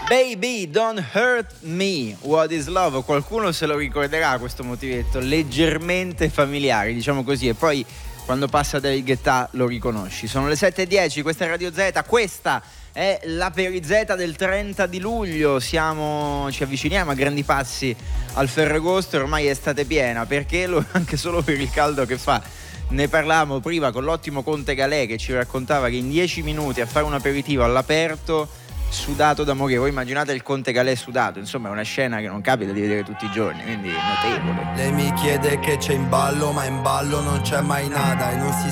Baby, don't hurt me, what is love? Qualcuno se lo ricorderà questo motivetto leggermente familiare, diciamo così, e poi quando passa David Guetta lo riconosci. Sono le 7:10, questa è Radio Z, questa è la Perizeta del 30 di luglio, ci avviciniamo a grandi passi al Ferragosto, ormai è estate piena, perché anche solo per il caldo che fa. Ne parlavamo prima con l'ottimo Conte Galè che ci raccontava che in 10 minuti a fare un aperitivo all'aperto, sudato da morire. Voi immaginate il Conte Galè sudato, insomma è una scena che non capita di vedere tutti i giorni, quindi notevole. Lei mi chiede che c'è in ballo, ma in ballo non c'è mai nada e non si